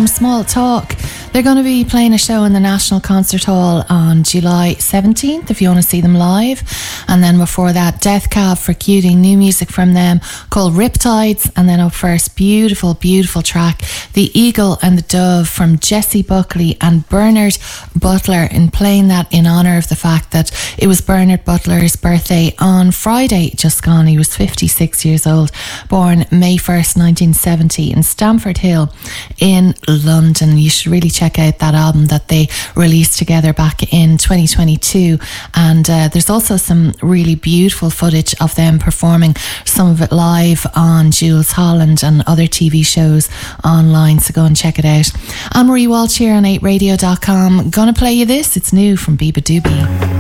Small Talk. They're going to be playing a show in the National Concert Hall on July 17th if you want to see them live. And then before that, Death Cab for Cutie, new music from them called Riptides. And then up first, beautiful, beautiful track, The Eagle and the Dove from Jessie Buckley and Bernard Butler, in playing that in honour of the fact that it was Bernard Butler's birthday on Friday just gone. He was 56 years old, born May 1st, 1970 in Stamford Hill in London. You should really check out that album that they released together back in 2022, and there's also some really beautiful footage of them performing some of it live on Jules Holland and other TV shows online, so go and check it out. Anne-Marie Walsh here on 8radio.com. Gonna play you this, it's new from Biba Doobie.